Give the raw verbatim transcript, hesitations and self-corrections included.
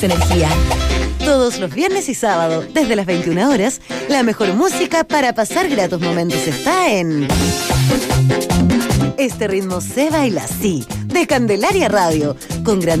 Energía. Todos los viernes y sábados, desde las veintiuna horas, la mejor música para pasar gratos momentos está en Este ritmo se baila así, de Candelaria Radio, con gran